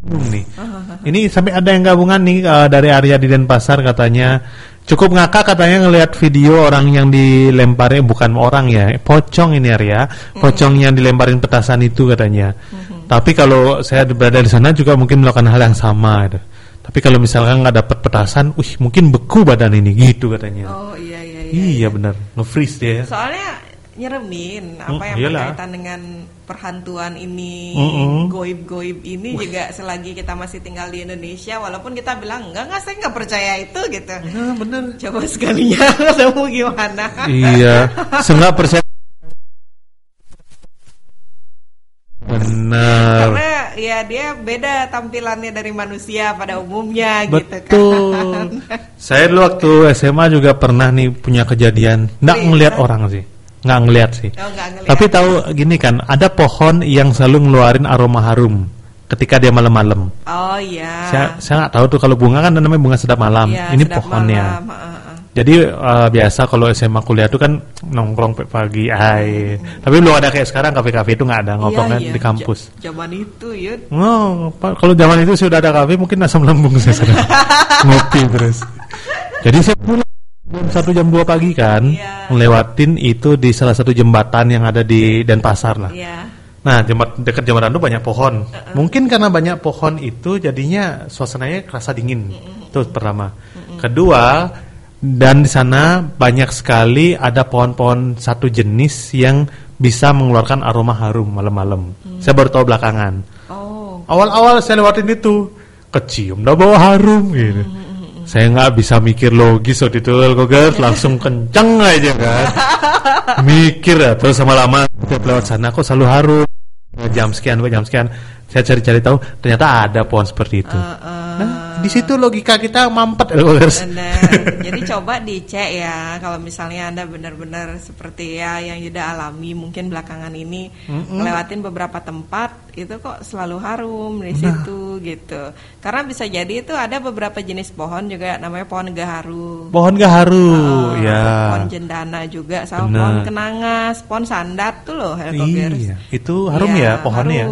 nih. Ini sampai ada yang gabungan nih dari Arya di Denpasar katanya. Cukup ngakak katanya ngelihat video orang yang dilemparin, bukan orang ya, pocong ini Arya, pocong yang dilemparin petasan itu katanya. Tapi kalau saya berada di sana juga mungkin melakukan hal yang sama gitu. Tapi kalau misalkan nggak dapat petasan, mungkin beku badan ini gitu katanya. Oh iya. Iya benar, nge-freeze dia. Soalnya nyeremin apa yang berkaitan dengan perhantuan ini, goib-goib ini juga selagi kita masih tinggal di Indonesia, walaupun kita bilang enggak saya nggak percaya itu gitu. Nah, bener. Coba sekalinya ketemu gimana? Iya, nggak percaya. Benar. Karena ya dia beda tampilannya dari manusia pada umumnya. Betul. Gitu kan. Saya dulu waktu SMA juga pernah nih punya kejadian, nggak ngelihat orang sih. Nggak ngelihat sih. Tapi tahu gini kan, ada pohon yang selalu ngeluarin aroma harum ketika dia malam-malam. Oh iya. Saya nggak tahu tuh, kalau bunga kan namanya bunga sedap malam. Ya, ini sedap pohonnya. Jadi biasa kalau SMA kuliah tuh kan nongkrong pagi. Tapi belum ada kayak sekarang kafe-kafe itu nggak ada ngobrolnya di kampus. Zaman itu ya. Kalau zaman itu sudah ada kafe mungkin asam lambung saya sedang ngopi terus. Jadi saya pulang jam 2 pagi kan, ngelewatin itu di salah satu jembatan yang ada di Denpasar lah. Nah, dekat jembatan itu banyak pohon. Mungkin karena banyak pohon itu jadinya suasananya kerasa dingin. Itu pertama. Kedua, dan di sana banyak sekali ada pohon-pohon satu jenis yang bisa mengeluarkan aroma harum malam-malam. Saya baru tahu belakangan. Awal-awal saya lewatin itu, kecium dah bau harum gitu. Saya nggak bisa mikir logis waktu itu, langsung kenceng aja kan. Mikir ya, terus lama-lama setiap lewat sana kok selalu harum. Jam sekian. Saya cari-cari tahu, ternyata ada pohon seperti itu. Nah, di situ logika kita mampet. Jadi coba dicek ya, kalau misalnya Anda benar-benar seperti yang Yuda alami, mungkin belakangan ini ngelewatin beberapa tempat itu kok selalu harum di situ gitu. Karena bisa jadi itu ada beberapa jenis pohon juga, namanya pohon gaharu. Pohon gaharu, ya. Pohon jendana juga, sama pohon kenangas, pohon sandat tuh loh. Iya, itu harum ya pohonnya.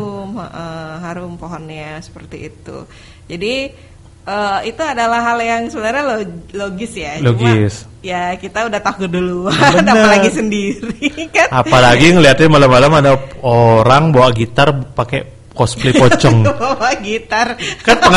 Harum pohonnya seperti itu. Jadi itu adalah hal yang sebenarnya logis ya. Logis. Cuma, ya kita udah takut duluan, apalagi sendiri kan. Apalagi ngeliatin malam-malam ada orang bawa gitar pakai cosplay pocong. Bawa gitar. Kan